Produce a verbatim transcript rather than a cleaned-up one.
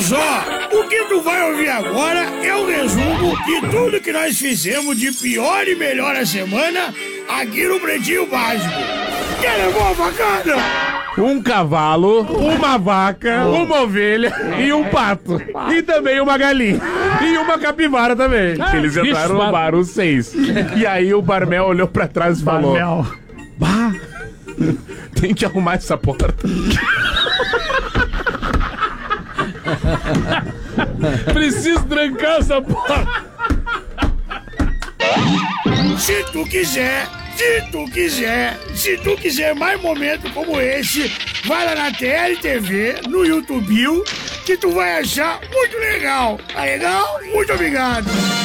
só, o que tu vai ouvir agora é o resumo de tudo que nós fizemos de pior e melhor a semana aqui no Pretinho Básico. Quer levar uma facada? Um cavalo, uma vaca, uma ovelha e um pato. E também uma galinha. E uma capivara também. Eles entraram no bar, os seis. E aí o Barmel olhou pra trás e falou: Barmel. Bah, tem que arrumar essa porta. Preciso trancar essa porta. Se tu quiser, se tu quiser, se tu quiser mais momentos como esse, vai lá na T L T V, no YouTube, que tu vai achar muito legal. Tá legal? Muito obrigado.